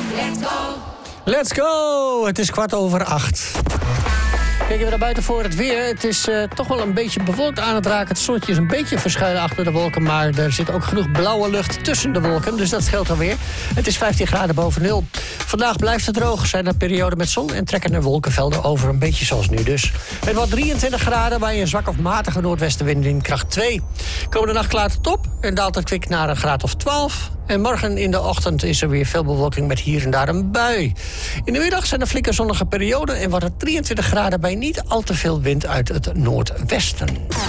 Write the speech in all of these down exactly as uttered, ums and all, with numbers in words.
Let's go! Let's go! Het is kwart over acht. Kijken we naar buiten voor het weer. Het is uh, toch wel een beetje bewolkt aan het raken. Het zonnetje is een beetje verschuilen achter de wolken, maar er zit ook genoeg blauwe lucht tussen de wolken. Dus dat scheelt alweer. Het is vijftien graden boven nul. Vandaag blijft het droog. Zijn er perioden met zon en trekken er wolkenvelden over. Een beetje zoals nu dus. Het wordt drieëntwintig graden bij een zwak of matige noordwestenwind in kracht twee. Komende nacht klaart het op en daalt het kwik naar een graad of twaalf. En morgen in de ochtend is er weer veel bewolking met hier en daar een bui. In de middag zijn er flinke zonnige perioden en wordt het drieëntwintig graden bij niet al te veel wind uit het noordwesten.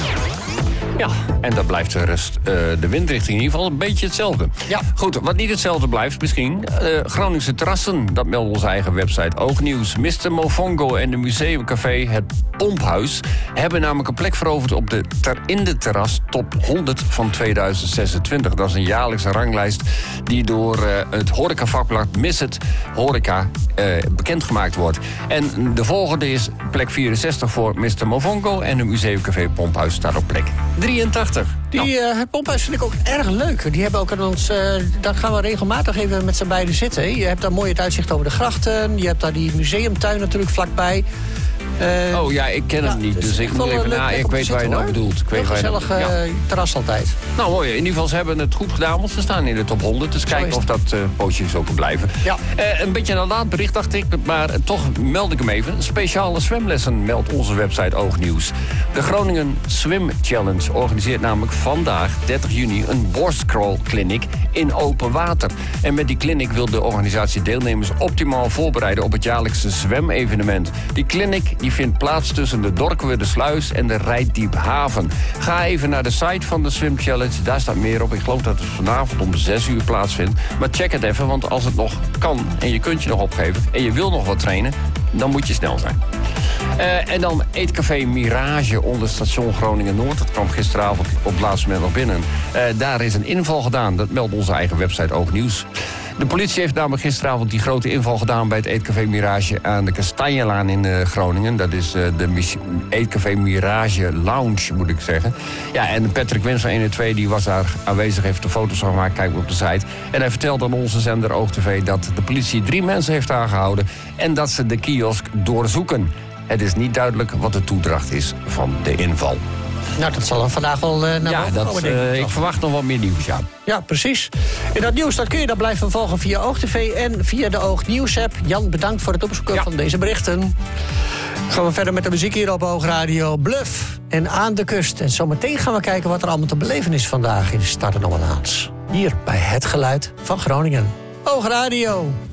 Ja, en dan blijft de, rest, uh, de windrichting in ieder geval een beetje hetzelfde. Ja. Goed, wat niet hetzelfde blijft misschien. Uh, Groningse terrassen, dat meldt onze eigen website Oognieuws. mister Mofongo en de Museumcafé Het Pomphuis hebben namelijk een plek veroverd op de ter, in de terras top honderd van tweeduizend zesentwintig. Dat is een jaarlijkse ranglijst die door uh, het horecavakblad Misset Horeca uh, bekendgemaakt wordt. En de volgende is plek vierenzestig voor mister Mofongo en de Museumcafé Pomphuis staat op plek drieëntachtig. Die, uh, het pomphuis vind ik ook erg leuk. Die hebben ook aan ons, uh, daar gaan we regelmatig even met z'n beiden zitten. Je hebt daar mooi het uitzicht over de grachten. Je hebt daar die museumtuin natuurlijk vlakbij. Uh, oh ja, ik ken ja, hem niet, dus dus ik moet even na. Ik weet waar je nou bedoelt. Ik weet een gezellig uh, ja. terras altijd. Nou mooi, in ieder geval ze hebben het goed gedaan, want ze staan in de top honderd. Dus kijken of dat uh, pootje zo kan blijven. Ja. Uh, een beetje een laat bericht, dacht ik, maar uh, toch meld ik hem even. Speciale zwemlessen meldt onze website Oognieuws. De Groningen Swim Challenge organiseert namelijk vandaag, dertig juni, een borstcrawl clinic in open water. En met die clinic wil de organisatie deelnemers optimaal voorbereiden op het jaarlijkse zwemevenement. Die clinic die vindt plaats tussen de Dorkwerdersluis en de Reitdiephaven. Ga even naar de site van de Swim Challenge, daar staat meer op. Ik geloof dat het vanavond om zes uur plaatsvindt. Maar check het even, want als het nog kan en je kunt je nog opgeven en je wil nog wat trainen, dan moet je snel zijn. Uh, en dan Eetcafé Mirage onder station Groningen-Noord. Dat kwam gisteravond op het laatste moment nog binnen. Uh, daar is een inval gedaan, dat meldt onze eigen website Oognieuws. De politie heeft namelijk gisteravond die grote inval gedaan bij het Eetcafé Mirage aan de Kastanjelaan in uh, Groningen. Dat is uh, de Mis- Eetcafé Mirage Lounge, moet ik zeggen. Ja, en Patrick Wens van één en twee die was daar aanwezig, heeft de foto's van gemaakt, kijk op de site. En hij vertelde aan onze zender OogTV dat de politie drie mensen heeft aangehouden en dat ze de kiosk doorzoeken. Het is niet duidelijk wat de toedracht is van de inval. Nou, dat zal dan vandaag wel uh, naar ja, boven dat, komen, denk ik. Uh, ik verwacht nog wat meer nieuws, ja. Ja, precies. En dat nieuws dat kun je dan blijven volgen via OogTV en via de Oognieuws-app. Jan, bedankt voor het opzoeken ja. van deze berichten. Gaan we verder met de muziek hier op Oogradio. Bluff en Aan de Kust. En zometeen gaan we kijken wat er allemaal te beleven is vandaag in de Stad en Ommenaans. Hier bij Het Geluid van Groningen. Oogradio.